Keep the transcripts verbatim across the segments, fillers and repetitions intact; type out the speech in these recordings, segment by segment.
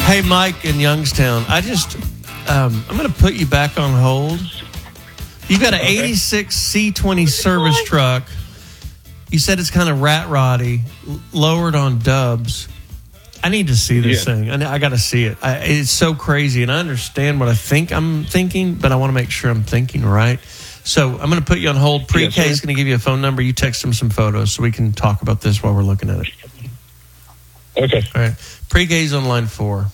Hey, Mike in Youngstown, I just, um, I'm going to put you back on hold. You've got an okay. eighty-six C twenty service truck. You said it's kind of rat roddy, lowered on dubs. I need to see this yeah. thing. I, I got to see it. I, it's so crazy, and I understand what I think I'm thinking, but I want to make sure I'm thinking right. So I'm going to put you on hold. Pre-K yes, is going to give you a phone number. You text him some photos so we can talk about this while we're looking at it. Okay. All right. Pre-K's on line four.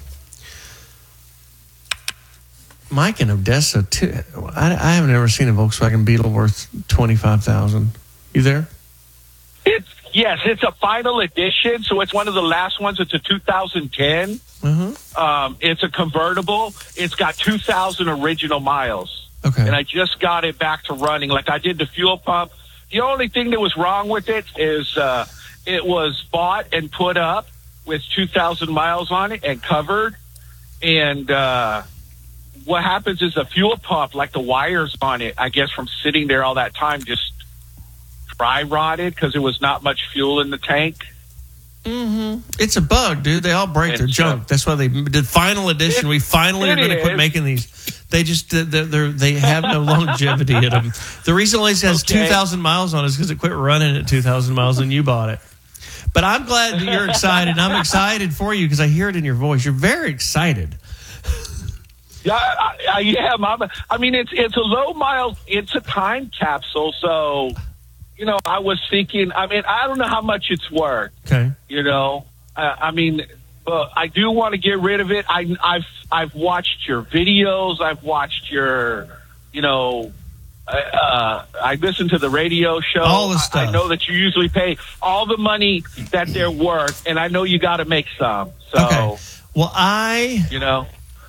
Mike in Odessa, too. I, I haven't ever seen a Volkswagen Beetle worth twenty-five thousand dollars. You there? It's Yes, it's a final edition, so it's one of the last ones. It's a two thousand ten. Mm-hmm. Um, it's a convertible. It's got two thousand original miles. Okay. And I just got it back to running. Like I did the fuel pump. The only thing that was wrong with it is uh, it was bought and put up with two thousand miles on it and covered. And uh, what happens is the fuel pump, like the wires on it, I guess from sitting there all that time, just dry rotted because there was not much fuel in the tank. Mm-hmm. It's a bug, dude. They all break their junk. That's why they did final edition. We finally are going to quit making these. They just they're, they're, they have no longevity in them. The reason it only has okay. two thousand miles on it is because it quit running at two thousand miles and you bought it. But I'm glad that you're excited. I'm excited for you because I hear it in your voice. You're very excited. Yeah, I, I am. I'm, I mean, it's it's a low mile. It's a time capsule, so. You know, I was thinking, I mean, I don't know how much it's worth. Okay. You know, uh, I mean, but I do want to get rid of it. I, I've I've watched your videos. I've watched your, you know, uh, I listen to the radio show. All the stuff. I, I know that you usually pay all the money that they're worth, and I know you got to make some. So, okay. Well, I, you know,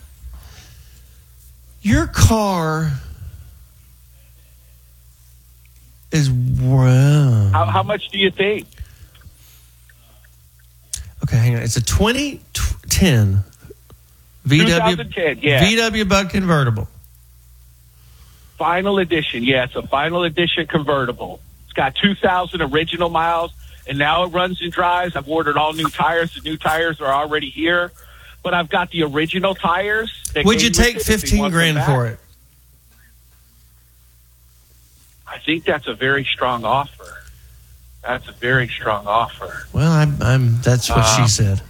your car is wow. How, how much do you think? Okay, hang on. It's a twenty ten V W twenty ten, yeah. V W Bug convertible. Final edition, yeah. It's a final edition convertible. It's got two thousand original miles, and now it runs and drives. I've ordered all new tires. The new tires are already here, but I've got the original tires. Would you take fifteen grand for it? I think that's a very strong offer. That's a very strong offer. Well, I'm, I'm that's what uh, she said.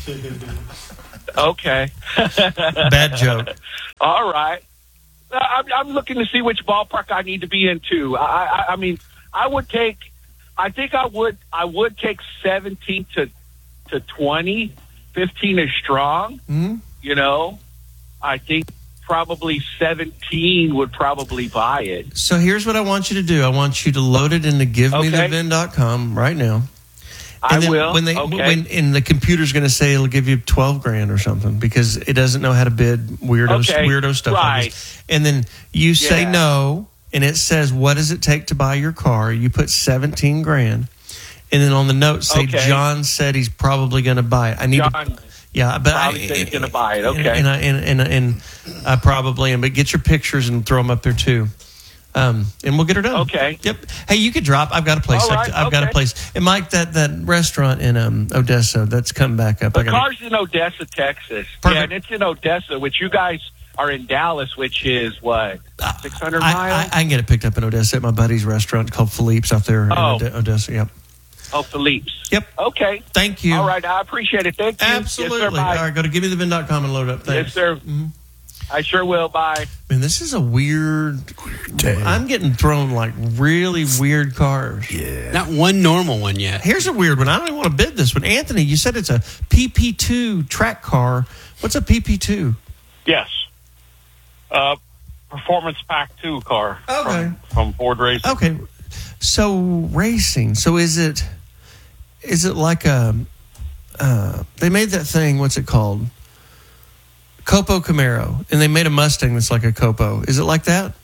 Okay. Bad joke. All right. I'm, I'm looking to see which ballpark I need to be in too. I, I, I mean, I would take, I think I would, I would take seventeen to, to twenty. fifteen is strong. Mm-hmm. You know, I think probably seventeen would probably buy it. So here's what I want you to do. I want you to load it into give me the V I N dot com right now. And I then will. When they, okay. when, and the computer's going to say it'll give you twelve grand or something because it doesn't know how to bid weirdo, okay. weirdo stuff right. like this. And then you say yeah. no, and it says, what does it take to buy your car? You put seventeen grand. And then on the note, say, okay. John said he's probably going to buy it. I need John. to... Yeah, but I, he's going to buy it. Okay, and and, I, and, and, and I probably am. But get your pictures and throw them up there too, um, and we'll get her done. Okay. Yep. Hey, you could drop. I've got a place. All right, I've, I've got a okay. place. And Mike, that, that restaurant in um, Odessa that's come back up. The I gotta, car's in Odessa, Texas. Perfect. Yeah, and it's in Odessa, which you guys are in Dallas, which is what six hundred I, miles. I, I can get it picked up in Odessa at my buddy's restaurant called Philippe's out there Oh. in Ode- Odessa. Yep. Oh, Philippe's. Yep. Okay. Thank you. All right, I appreciate it. Thank you. Absolutely. Yes, sir, All bye. right, go to give me the V I N dot com and load it up. Thanks. Yes, sir. Mm-hmm. I sure will. Bye. Man, this is a weird. Damn. I'm getting thrown like really weird cars. Yeah. Not one normal one yet. Here's a weird one. I don't even want to bid this one. Anthony, you said it's a P P two track car. What's a P P two? Yes. Uh, Performance Pack two car. Okay. From, from Ford Racing. Okay. So racing. So is it is it like a uh, they made that thing, what's it called? Copo Camaro. And they made a Mustang that's like a Copo. Is it like that?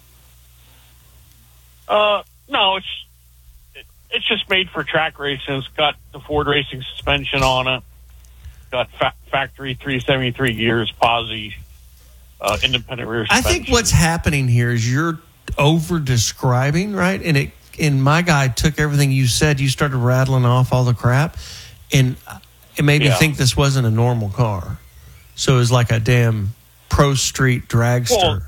Uh, no, it's it, it's just made for track racing. It's got the Ford Racing suspension on it. Got fa- factory three seventy-three gears, posi, uh, independent rear suspension. I think what's happening here is you're over describing, right? And it and my guy took everything you said. You started rattling off all the crap, and it made me Yeah. think this wasn't a normal car. So it was like a damn Pro Street dragster. Well,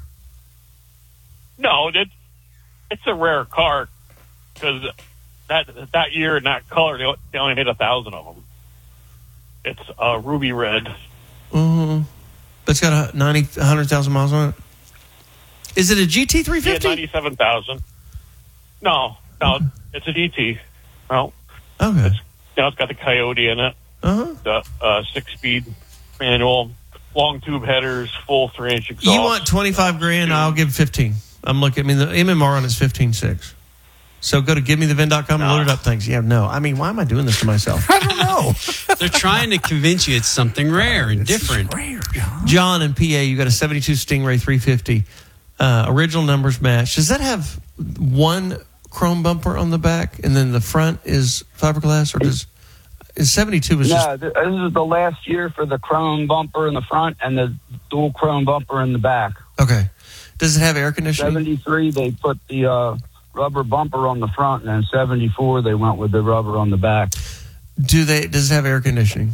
no, it, it's a rare car because that that year in that color, they, they only made a thousand of them. It's uh, ruby red. Mm-hmm. But it's got a ninety, one hundred thousand miles on it. Is it a G T three fifty? Yeah, ninety-seven thousand. No, no, it's a D T. Well, okay. It's, you know, it's got the Coyote in it. Uh-huh. The uh, six-speed manual, long tube headers, full three-inch exhaust. You want twenty-five grand? I'll give fifteen. I'm looking. I mean, the M M R on is fifteen six. So go to give me the vin dot com and No. load it up. Thanks. Yeah, no. I mean, why am I doing this to myself? I don't know. They're trying to convince you it's something rare and different. Rare, John. John in P A, you got a seventy-two Stingray three fifty. Uh, original numbers match. Does that have one chrome bumper on the back and then the front is fiberglass, or does is seventy-two was just No, th- this is the last year for the chrome bumper in the front and the dual chrome bumper in the back. okay? Does it have air conditioning? seventy-three, they put the uh, rubber bumper on the front, and then seventy-four, they went with the rubber on the back. Do they? Does it have air conditioning?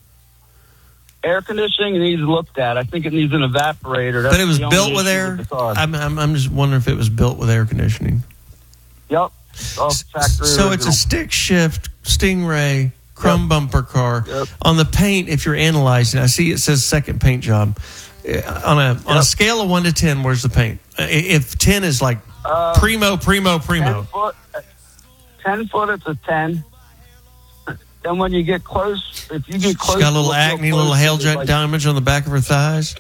Air conditioning needs looked at. I think it needs an evaporator. That's But it was the only built with issue air. the car. I'm, I'm I'm just wondering if it was built with air conditioning. Yep. All factory So it's a original. stick shift Stingray chrome Yep. bumper car. Yep. On the paint, if you're analyzing, I see it says second paint job. Uh, On a on a Yep. scale of one to ten, where's the paint? Uh, If ten is like Uh, primo, primo, primo. ten foot, ten foot, it's a ten. Then when you get close, if you get close, She's got a little look real acne, a close, little hail it's jet like- damage on the back of her thighs.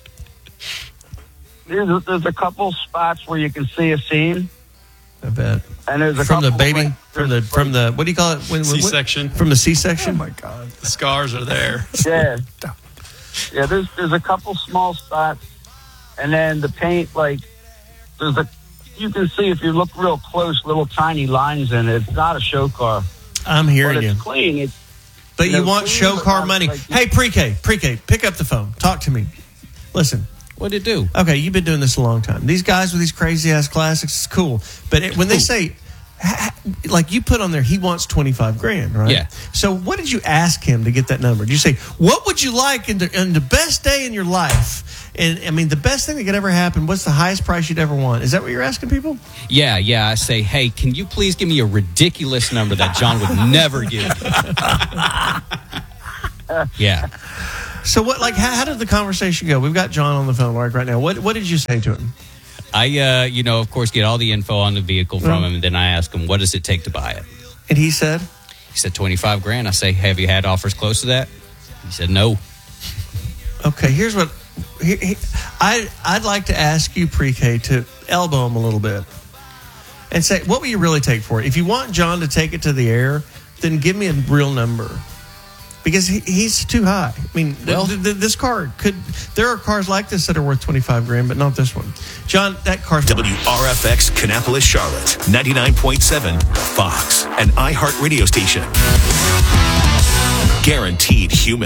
There's a, there's a couple spots where you can see a seam, I bet. and there's a From the couple baby, like- from the from the what do you call it? When, when- C-section. From the C-section. Oh, my God. The scars are there. Yeah. Yeah, there's there's a couple small spots, and then the paint, like, there's a, you can see if you look real close, little tiny lines in it. It's not a show car, I'm but hearing you. it's clean. It's, But you you know, want clean, show but car not money. like- Hey, pre-K, pre-K, pick up the phone. Talk to me. Listen. What'd it do? Okay, you've been doing this a long time. These guys with these crazy ass classics, it's cool. But it, when they say, ha- like you put on there, he wants twenty-five grand, right? Yeah. So what did you ask him to get that number? Did you say, what would you like in the, in the best day in your life? And I mean, the best thing that could ever happen, what's the highest price you'd ever want? Is that what you're asking people? Yeah, yeah. I say, hey, can you please give me a ridiculous number that John would never give? Yeah. So what, like, how, how did the conversation go? We've got John on the phone right, right now. What, what did you say to him? I, uh, you know, of course, get all the info on the vehicle from him, and then I ask him, what does it take to buy it? And he said, He said, twenty-five grand. I say, have you had offers close to that? He said, no. okay, here's what he, he, I, I'd like to ask you, pre-K, to elbow him a little bit and say, what will you really take for it? If you want John to take it to the air, then give me a real number. Because he, he's too high. I mean, th- Well- th- th- this car could. There are cars like this that are worth twenty-five grand, but not this one. John, that car's W R F X Kannapolis, Charlotte, ninety-nine point seven, Fox, an iHeart radio station. Guaranteed human.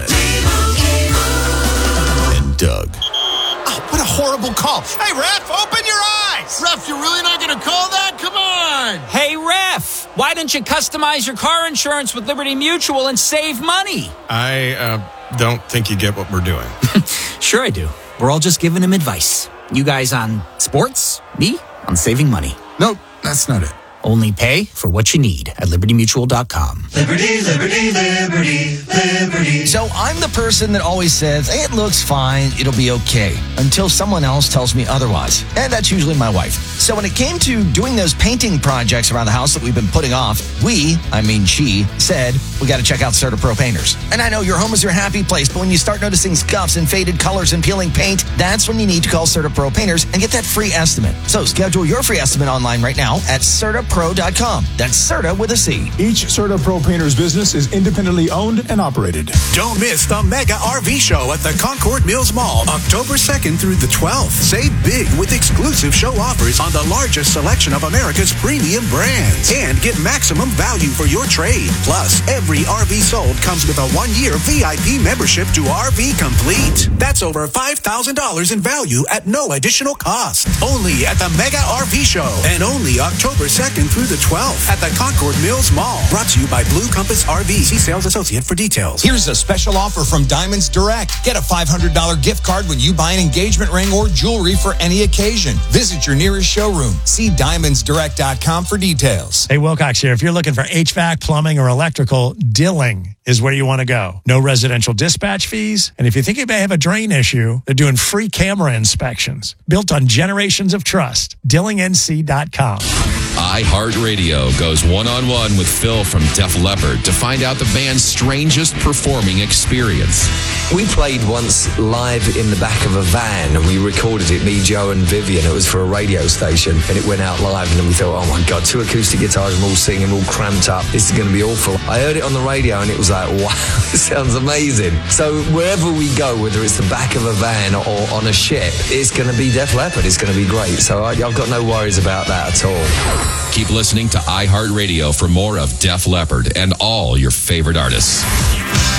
And Doug. Oh, what a horrible call. Hey, ref, open your eyes. Ref, you're really not going to call that? Come on. Hey, ref, why don't you customize your car insurance with Liberty Mutual and save money? I uh, don't think you get what we're doing. Sure I do. We're all just giving him advice. You guys on sports, me on saving money. Nope, that's not it. Only pay for what you need at liberty mutual dot com. Liberty, liberty, liberty, liberty. So I'm the person that always says, it looks fine, it'll be okay, until someone else tells me otherwise. And that's usually my wife. So when it came to doing those painting projects around the house that we've been putting off, we, I mean she, said, we got to check out CertaPro Painters. And I know your home is your happy place, but when you start noticing scuffs and faded colors and peeling paint, that's when you need to call CertaPro Painters and get that free estimate. So schedule your free estimate online right now at CertaPro dot com. That's Certa with a C. Each CertaPro Painters business is independently owned and operated. Don't miss the Mega R V Show at the Concord Mills Mall, October second through the twelfth. Save big with exclusive show offers on the largest selection of America's premium brands. And get maximum value for your trade. Plus, every R V sold comes with a one-year V I P membership to R V Complete. That's over five thousand dollars in value at no additional cost. Only at the Mega R V Show. And only October second second through the twelfth at the Concord Mills Mall. Brought to you by Blue Compass R V. See sales associate for details. Here's a special offer from Diamonds Direct. Get a five hundred dollars gift card when you buy an engagement ring or jewelry for any occasion. Visit your nearest showroom. See diamonds direct dot com for details. Hey, Wilcox here. If you're looking for H V A C, plumbing, or electrical, Dilling is where you want to go. No residential dispatch fees. And if you think you may have a drain issue, they're doing free camera inspections. Built on generations of trust. dilling N C dot com. iHeartRadio goes one-on-one with Phil from Def Leppard to find out the band's strangest performing experience. We played once live in the back of a van, and we recorded it, me, Joe and Vivian. It was for a radio station, and it went out live, and then we thought, oh my God, two acoustic guitars and we're all singing, all cramped up. This is going to be awful. I heard it on the radio, and it was like, wow, it sounds amazing. So wherever we go, whether it's the back of a van or on a ship, it's going to be Def Leppard. It's going to be great. So I, I've got no worries about that at all. Keep listening to iHeartRadio for more of Def Leppard and all your favorite artists.